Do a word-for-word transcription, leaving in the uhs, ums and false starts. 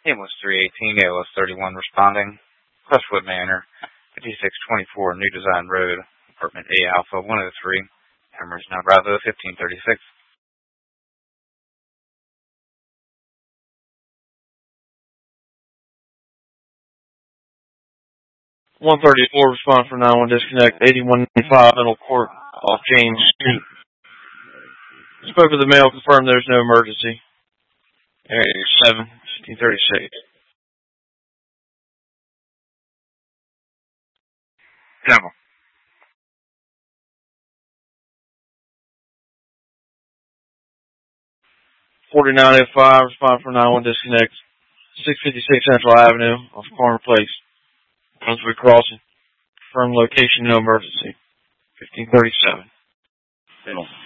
Ambulance three eighteen, A L S thirty-one responding. Crestwood Manor, fifty-six twenty-four New Design Road, Apartment A Alpha one oh three. Emergency now Bravo fifteen thirty-six. one thirty-four, respond for nine one disconnect, eighty-one ninety-five Middle Court off James Street. Spoke with the mail, confirmed there's no emergency. Area seven, fifteen thirty-six. Devil. forty-nine oh five, respond for nine one disconnect, six fifty-six Central Avenue off Corner Place. Brunswick Crossing. Confirmed location, no emergency. fifteen thirty-seven. Fiddle.